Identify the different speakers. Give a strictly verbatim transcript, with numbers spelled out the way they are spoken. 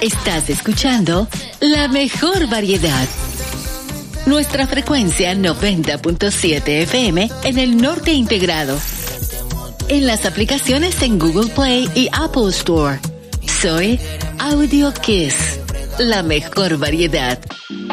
Speaker 1: Estás escuchando la mejor variedad. Nuestra frecuencia noventa punto siete F M en el norte integrado. En las aplicaciones en Google Play y Apple Store. Soy Audio Kiss, la mejor variedad.